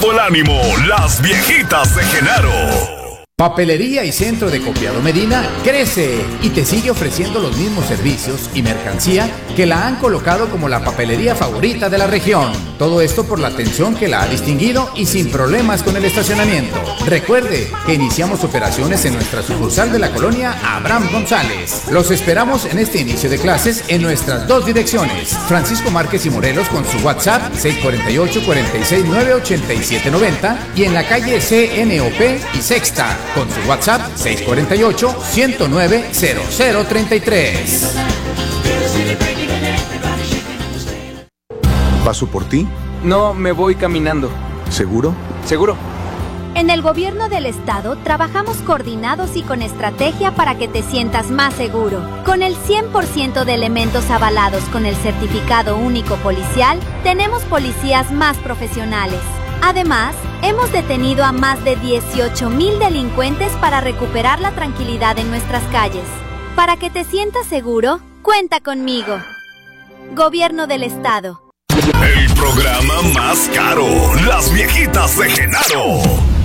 todo el ánimo, las viejitas de Genaro. Papelería y Centro de Copiado Medina crece y te sigue ofreciendo los mismos servicios y mercancía que la han colocado como la papelería favorita de la región. Todo esto por la atención que la ha distinguido y sin problemas con el estacionamiento. Recuerde que iniciamos operaciones en nuestra sucursal de la colonia Abraham González. Los esperamos en este inicio de clases en nuestras dos direcciones. Francisco Márquez y Morelos con su WhatsApp 648-469-8790 y en la calle CNOP y Sexta con su WhatsApp 648-109-0033. ¿Paso por ti? No, me voy caminando. ¿Seguro? ¿Seguro? En el gobierno del estado trabajamos coordinados y con estrategia para que te sientas más seguro. Con el 100% de elementos avalados con el certificado único policial, tenemos policías más profesionales. Además, hemos detenido a más de 18,000 delincuentes para recuperar la tranquilidad en nuestras calles. Para que te sientas seguro, cuenta conmigo. Gobierno del Estado. El programa más caro, las viejitas de Genaro.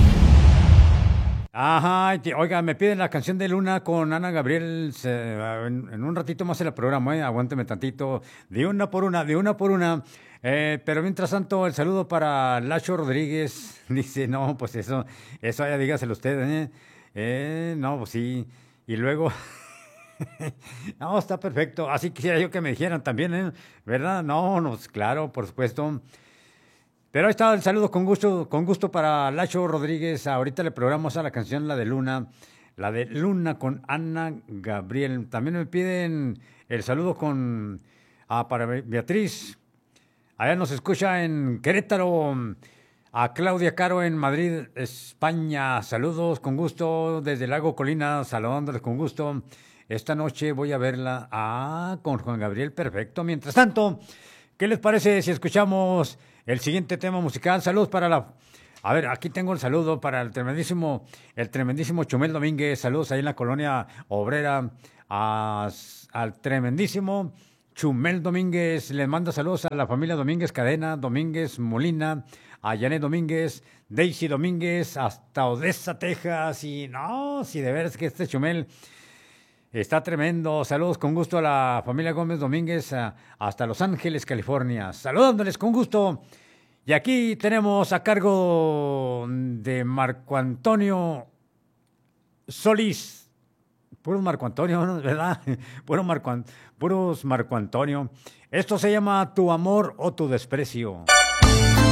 Ajá, oiga, me piden la canción de Luna con Ana Gabriel en un ratito más en el programa, aguánteme tantito, de una por una. Pero mientras tanto, el saludo para Lacho Rodríguez. Dice, no, pues eso ya dígaselo usted, no, pues sí. Y luego, no, está perfecto. Así quisiera yo que me dijeran también, ¿verdad? No, claro, por supuesto. Pero ahí está el saludo con gusto para Lacho Rodríguez. Ahorita le programamos a la canción, la de Luna con Ana Gabriel. También me piden el saludo para Beatriz. Allá nos escucha en Querétaro, a Claudia Caro en Madrid, España. Saludos con gusto desde Lago Colina, saludándoles con gusto. Esta noche voy a verla con Juan Gabriel, perfecto. Mientras tanto, ¿qué les parece si escuchamos el siguiente tema musical? Saludos A ver, aquí tengo el saludo para el tremendísimo Chumel Domínguez. Saludos ahí en la colonia obrera al tremendísimo Chumel Domínguez. Les manda saludos a la familia Domínguez Cadena, Domínguez Molina, a Janet Domínguez, Daisy Domínguez, hasta Odessa, Texas. Y no, si de veras que este Chumel está tremendo. Saludos con gusto a la familia Gómez Domínguez, hasta Los Ángeles, California. Saludándoles con gusto. Y aquí tenemos a cargo de Marco Antonio Solís. Puros Marco Antonio, ¿verdad? Puros Marco Antonio. Esto se llama Tu amor o tu desprecio.